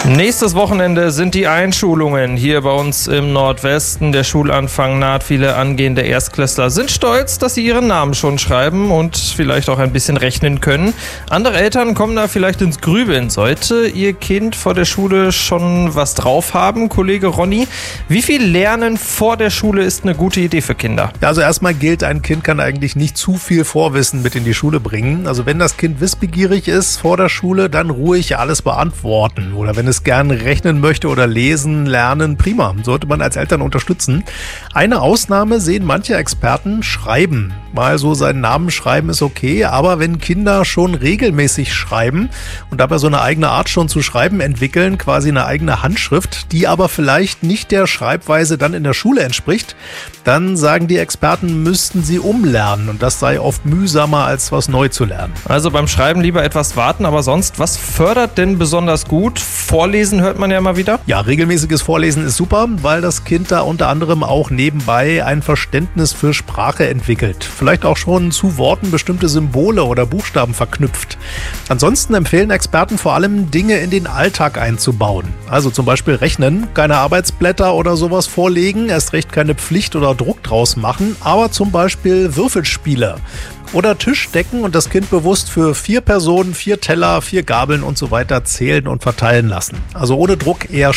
Nächstes Wochenende sind die Einschulungen hier bei uns im Nordwesten. Der Schulanfang naht. Viele angehende Erstklässler sind stolz, dass sie ihren Namen schon schreiben und vielleicht auch ein bisschen rechnen können. Andere Eltern kommen da vielleicht ins Grübeln. Sollte ihr Kind vor der Schule schon was drauf haben? Kollege Ronny, wie viel Lernen vor der Schule ist eine gute Idee für Kinder? Ja, also erstmal gilt, ein Kind kann eigentlich nicht zu viel Vorwissen mit in die Schule bringen. Also wenn das Kind wissbegierig ist vor der Schule, dann ruhig alles beantworten. Oder wenn es gerne rechnen möchte oder lesen, lernen, prima. Sollte man als Eltern unterstützen. Eine Ausnahme sehen manche Experten: Schreiben. Mal so seinen Namen schreiben ist okay, aber wenn Kinder schon regelmäßig schreiben und dabei so eine eigene Art schon zu schreiben entwickeln, quasi eine eigene Handschrift, die aber vielleicht nicht der Schreibweise dann in der Schule entspricht, dann sagen die Experten, müssten sie umlernen und das sei oft mühsamer, als was neu zu lernen. Also beim Schreiben lieber etwas warten, aber sonst, was fördert denn besonders gut? Vorlesen hört man ja immer wieder. Ja, regelmäßiges Vorlesen ist super, weil das Kind da unter anderem auch nebenbei ein Verständnis für Sprache entwickelt. Vielleicht auch schon zu Worten bestimmte Symbole oder Buchstaben verknüpft. Ansonsten empfehlen Experten vor allem, Dinge in den Alltag einzubauen. Also zum Beispiel rechnen, keine Arbeitsblätter oder sowas vorlegen, erst recht keine Pflicht oder Druck draus machen, aber zum Beispiel Würfelspiele. Oder Tisch decken und das Kind bewusst für 4 Personen, 4 Teller, 4 Gabeln und so weiter zählen und verteilen lassen. Also ohne Druck eher